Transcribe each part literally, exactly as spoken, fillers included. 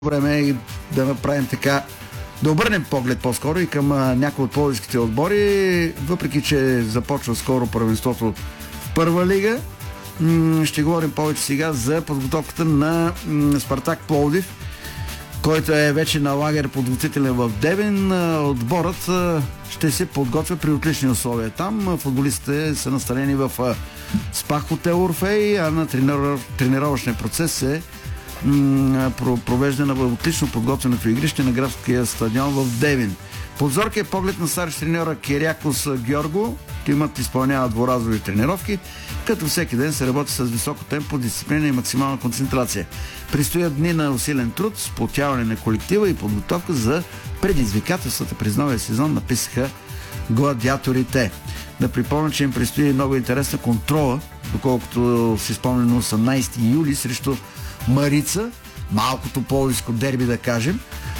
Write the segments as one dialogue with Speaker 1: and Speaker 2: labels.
Speaker 1: Време е да направим така, да обърнем поглед по-скоро и към а, някои от пловдивските отбори, въпреки че започва скоро първенството в първа лига. М- ще говорим повече сега за подготовката на м- Спартак Пловдив, който е вече на лагер подготвителен в Девин. Отборът а, ще се подготвя при отлични условия. Там футболистите са настанени в а, спа хотел Орфей, а на тренир... тренировъчния процес е провеждане в отлично подготвеното игрище на градския стадион в Девин. Под зоркия поглед на старши треньора Кирякос Георго, тимът изпълнява дворазови тренировки, като всеки ден се работи с високо темпо, дисциплина и максимална концентрация. Предстоят дни на усилен труд, сплотяване на колектива и подготовка за предизвикателствата през новия сезон, написаха гладиаторите. Да припомня, че им предстои много интересна контрола, доколкото си спомня на осемнайсети юли срещу Марица, малкото пловдивско дерби, да кажем.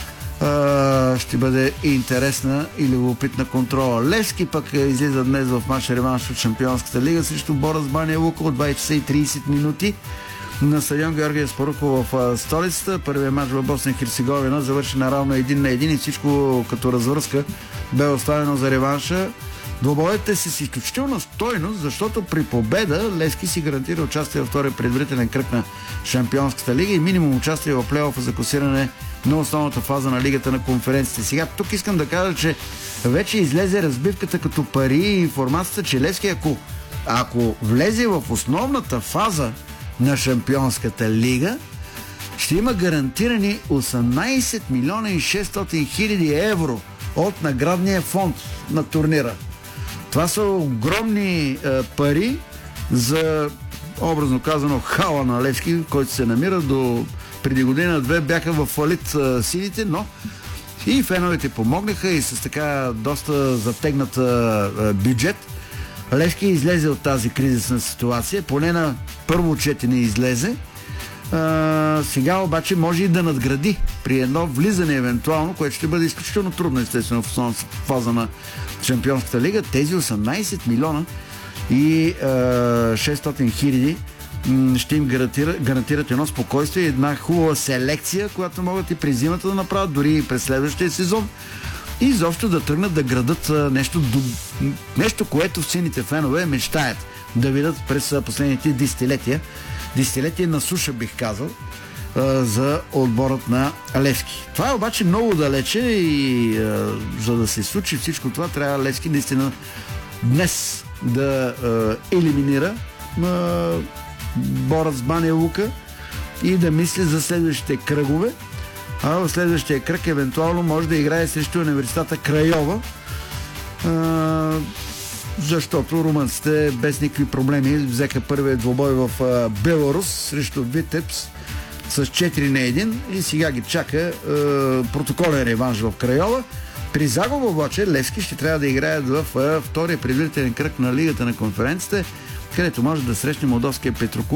Speaker 1: А, ще бъде интересна и любопитна контрола. Левски пък излиза днес в матч реванш от Шампионската лига срещу Борис Баня Лука от двайсет часа и трийсет минути на стадион Георгия Спарухов в столицата. Първият матч в Босна и Херцеговина завърши наравно един на един и всичко като развръзка бе оставено за реванша. Двобоите са с изключителна стойност, защото при победа Левски си гарантира участие във втория предварителен кръг на Шампионската лига и минимум участие в плейофа за класиране на основната фаза на Лигата на конференциите. Сега тук искам да кажа, че вече излезе разбивката като пари и информацията, че Левски, ако, ако влезе в основната фаза на Шампионската лига, ще има гарантирани осемнайсет милиона и шестстотин хиляди евро от наградния фонд на турнира. Това са огромни е, пари за, образно казано, хала на Левски, който се намира до преди година-две бяха в фалит е, силите, но и феновете помогнаха и с така доста затегната е, бюджет Левски излезе от тази кризисна ситуация, поне на първо четене излезе. Uh, сега обаче може и да надгради при едно влизане евентуално, което ще бъде изключително трудно, естествено, в основната фаза на Шампионската лига. Тези осемнайсет милиона и uh, шестстотин хиляди ще им гарантира, гарантират едно спокойствие и една хубава селекция, която могат и през зимата да направят, дори и през следващия сезон, и изобщо да тръгнат да градат нещо, нещо, което сините фенове мечтаят да видят през последните десетилетия. Десетилетие на суша, бих казал, за отборът на Левски. Това е обаче много далече и за да се случи всичко това, трябва Левски наистина днес да елиминира Борис Баня Лука и да мисли за следващите кръгове, а в следващия кръг евентуално може да играе срещу университета Крайова, защото румънците без никакви проблеми взеха първият двубой в а, Беларус срещу Витебс с четири на едно и сега ги чака а, протоколен реванш в Крайова. При загуба обаче Левски ще трябва да играят в а, втория предварителен кръг на Лигата на конференците, където може да срещне молдовския Петрокул.